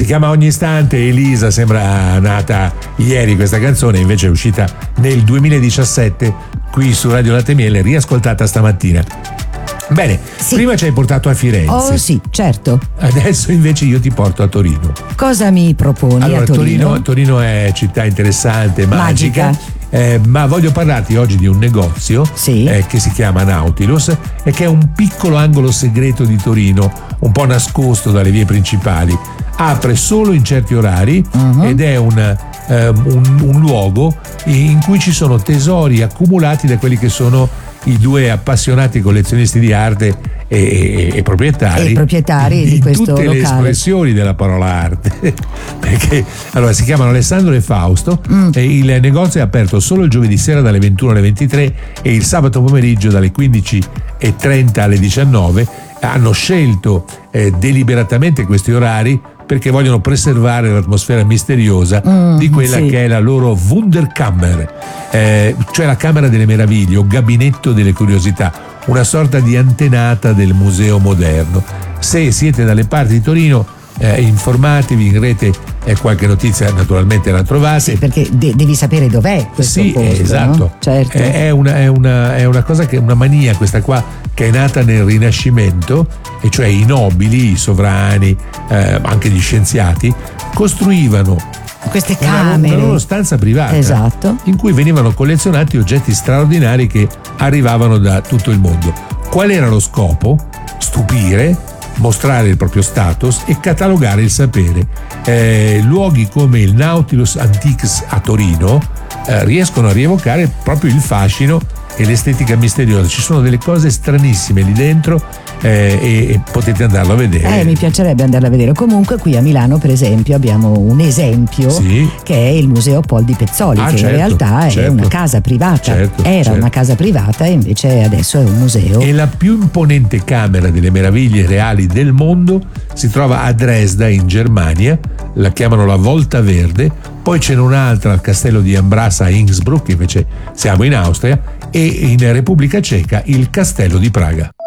Si chiama Ogni istante. Elisa, sembra nata ieri questa canzone, invece è uscita nel 2017 qui su Radio Latte e Miele, riascoltata stamattina. Bene, Sì. prima ci hai portato a Firenze. Oh sì, certo. Adesso invece io ti porto a Torino. Cosa mi proponi Allora, a Torino? Torino è città interessante, magica. Magica. Ma voglio parlarti oggi di un negozio Sì. che si chiama Nautilus e che è un piccolo angolo segreto di Torino, un po' nascosto dalle vie principali. Apre solo in certi orari ed è un luogo in cui ci sono tesori accumulati da quelli che sono i due appassionati collezionisti di arte e proprietari, di questo tutte le locale. espressioni della parola arte. Perché allora si chiamano Alessandro e Fausto e il negozio è aperto solo il giovedì sera dalle 21 alle 23 e il sabato pomeriggio dalle 15:30 alle 19. Hanno scelto deliberatamente questi orari perché vogliono preservare l'atmosfera misteriosa di quella sì. che è la loro Wunderkammer, cioè la Camera delle Meraviglie o Gabinetto delle Curiosità, una sorta di antenata del museo moderno. Se siete dalle parti di Torino, informatevi in rete, qualche notizia naturalmente la trovate. Sì, perché devi sapere dov'è questo Sì, posto, esatto. no? Certo. È una cosa che una mania questa qua che è nata nel Rinascimento, e cioè i nobili, i sovrani, anche gli scienziati costruivano Queste una camere. loro stanza privata, Esatto. in cui venivano collezionati oggetti straordinari che arrivavano da tutto il mondo. Qual era lo scopo? Stupire, mostrare il proprio status e catalogare il sapere. Luoghi come il Nautilus Antiques a Torino riescono a rievocare proprio il fascino e l'estetica misteriosa. Ci sono delle cose stranissime lì dentro e potete andarlo a vedere. Mi piacerebbe andarla a vedere. Comunque qui a Milano, per esempio, abbiamo un esempio Sì. che è il Museo Poldi Pezzoli, che certo, in realtà certo. è una casa privata. Era una casa privata e invece adesso è un museo. E la più imponente camera delle meraviglie reali del mondo si trova a Dresda, in Germania, la chiamano la Volta Verde. Poi ce n'è un'altra al castello di Ambrasa a Innsbruck, invece siamo in Austria, e in Repubblica Ceca il castello di Praga.